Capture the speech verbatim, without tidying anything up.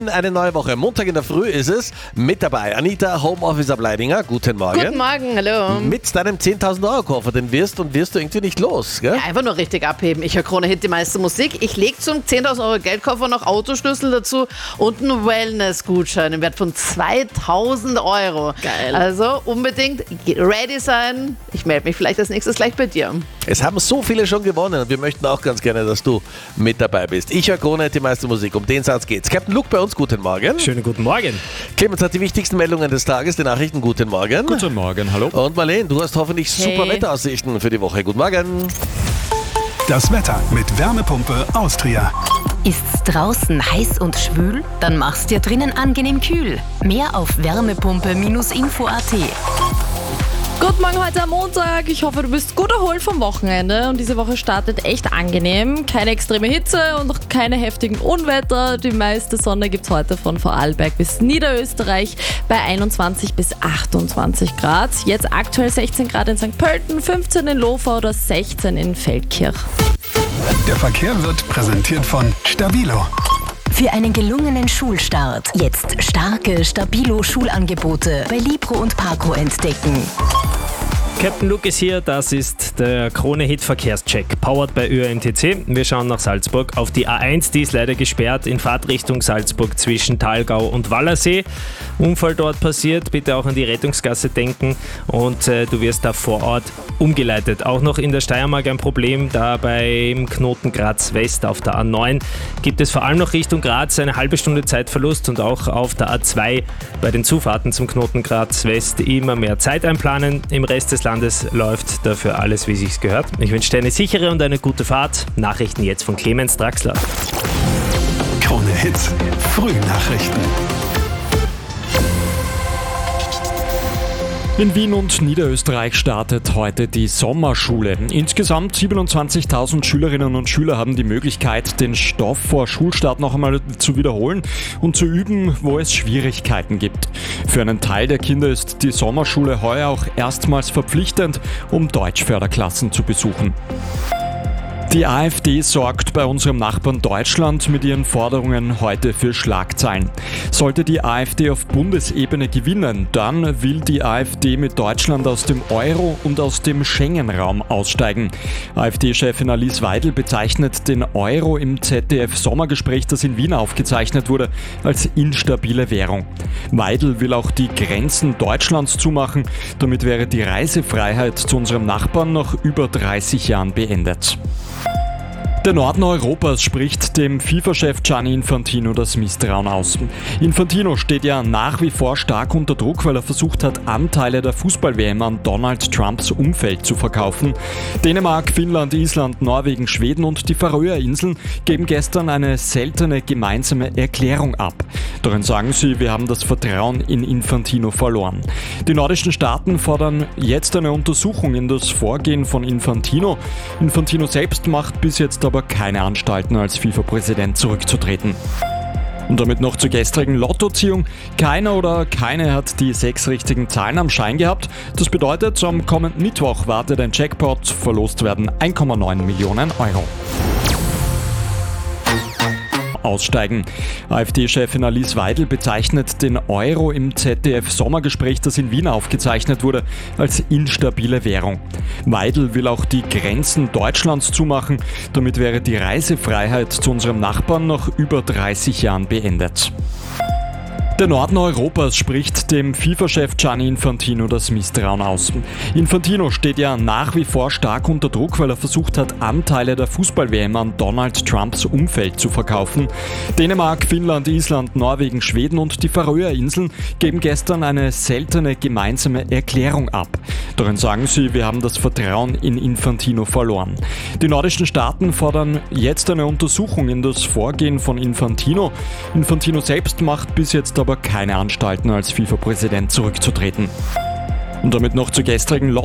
Eine neue Woche. Montag in der Früh ist es. Mit dabei Anita, Homeoffice-Ableidinger. Guten Morgen. Guten Morgen, hallo. Mit deinem zehntausend Euro Koffer, den wirst und wirst du irgendwie nicht los, gell? Ja, einfach nur richtig abheben. Ich höre Krone Hit, die meiste Musik. Ich lege zum zehntausend Euro Geldkoffer noch Autoschlüssel dazu und einen Wellness-Gutschein im Wert von zweitausend Euro. Geil. Also unbedingt ready sein. Ich melde mich vielleicht als nächstes gleich bei dir. Es haben so viele schon gewonnen und wir möchten auch ganz gerne, dass du mit dabei bist. Ich höre Krone Hit, die meiste Musik. Um den Satz geht's. Captain Luke bei uns, guten Morgen. Schönen guten Morgen. Clemens hat die wichtigsten Meldungen des Tages, die Nachrichten. Guten Morgen. Guten Morgen, hallo. Und Marlene, du hast hoffentlich Hey. super Wetteraussichten für die Woche. Guten Morgen. Das Wetter mit Wärmepumpe Austria. Ist's draußen heiß und schwül? Dann mach's dir drinnen angenehm kühl. Mehr auf wärmepumpe Bindestrich info punkt at. Guten Morgen heute am Montag. Ich hoffe, du bist gut erholt vom Wochenende und diese Woche startet echt angenehm. Keine extreme Hitze und noch keine heftigen Unwetter. Die meiste Sonne gibt's heute von Vorarlberg bis Niederösterreich bei einundzwanzig bis achtundzwanzig Grad. Jetzt aktuell sechzehn Grad in Sankt Pölten, fünfzehn in Lofau oder sechzehn in Feldkirch. Der Verkehr wird präsentiert von Stabilo. Für einen gelungenen Schulstart jetzt starke Stabilo-Schulangebote bei Libro und Parco entdecken. Captain Luke ist hier, das ist der Krone-Hit-Verkehrscheck, powered bei Ö R N T C. Wir schauen nach Salzburg auf die A eins, die ist leider gesperrt in Fahrtrichtung Salzburg zwischen Thalgau und Wallersee. Unfall dort passiert, bitte auch an die Rettungsgasse denken und äh, du wirst da vor Ort umgeleitet. Auch noch in der Steiermark ein Problem, da beim Knoten Graz West auf der A neun gibt es vor allem noch Richtung Graz eine halbe Stunde Zeitverlust und auch auf der A zwei bei den Zufahrten zum Knoten Graz West immer mehr Zeit einplanen. Im Rest des Landes läuft dafür alles, wie sich's gehört. Ich wünsche dir eine sichere und eine gute Fahrt. Nachrichten jetzt von Clemens Draxler. Krone Hits, Frühnachrichten. In Wien und Niederösterreich startet heute die Sommerschule. Insgesamt siebenundzwanzigtausend Schülerinnen und Schüler haben die Möglichkeit, den Stoff vor Schulstart noch einmal zu wiederholen und zu üben, wo es Schwierigkeiten gibt. Für einen Teil der Kinder ist die Sommerschule heuer auch erstmals verpflichtend, um Deutschförderklassen zu besuchen. Die AfD sorgt bei unserem Nachbarn Deutschland mit ihren Forderungen heute für Schlagzeilen. Sollte die AfD auf Bundesebene gewinnen, dann will die AfD mit Deutschland aus dem Euro und aus dem Schengen-Raum aussteigen. AfD-Chefin Alice Weidel bezeichnet den Euro im Z D F-Sommergespräch, das in Wien aufgezeichnet wurde, als instabile Währung. Weidel will auch die Grenzen Deutschlands zumachen. Damit wäre die Reisefreiheit zu unserem Nachbarn nach über dreißig Jahren beendet. Der Norden Europas spricht dem FIFA-Chef Gianni Infantino das Misstrauen aus. Infantino steht ja nach wie vor stark unter Druck, weil er versucht hat, Anteile der Fußball-W M an Donald Trumps Umfeld zu verkaufen. Dänemark, Finnland, Island, Norwegen, Schweden und die Färöerinseln geben gestern eine seltene gemeinsame Erklärung ab. Darin sagen sie, wir haben das Vertrauen in Infantino verloren. Die nordischen Staaten fordern jetzt eine Untersuchung in das Vorgehen von Infantino. Infantino selbst macht bis jetzt aber keine Anstalten, als FIFA-Präsident zurückzutreten. Und damit noch zur gestrigen Lottoziehung. Keiner oder keine hat die sechs richtigen Zahlen am Schein gehabt. Das bedeutet, am kommenden Mittwoch wartet ein Jackpot. Verlost werden eins Komma neun Millionen Euro. Aussteigen. AfD-Chefin Alice Weidel bezeichnet den Euro im Z D F-Sommergespräch, das in Wien aufgezeichnet wurde, als instabile Währung. Weidel will auch die Grenzen Deutschlands zumachen. Damit wäre die Reisefreiheit zu unserem Nachbarn nach über dreißig Jahren beendet. Der Norden Europas spricht dem FIFA-Chef Gianni Infantino das Misstrauen aus. Infantino steht ja nach wie vor stark unter Druck, weil er versucht hat, Anteile der Fußball-W M an Donald Trumps Umfeld zu verkaufen. Dänemark, Finnland, Island, Norwegen, Schweden und die Färöerinseln geben gestern eine seltene gemeinsame Erklärung ab. Darin sagen sie, wir haben das Vertrauen in Infantino verloren. Die nordischen Staaten fordern jetzt eine Untersuchung in das Vorgehen von Infantino. Infantino selbst macht bis jetzt aber keine Anstalten, als FIFA-Präsident zurückzutreten. Und damit noch zur gestrigen Lotto